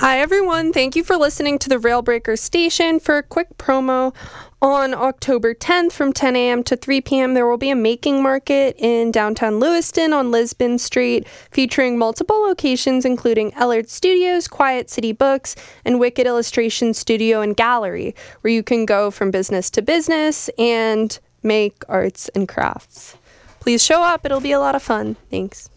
Hi, everyone. Thank you for listening to the Railbreaker Station. For a quick promo, on October 10th from 10 a.m. to 3 p.m., there will be a making market in downtown Lewiston on Lisbon Street, featuring multiple locations, including Ellard Studios, Quiet City Books, and Wicked Illustration Studio and Gallery, where you can go from business to business and make arts and crafts. Please show up. It'll be a lot of fun. Thanks.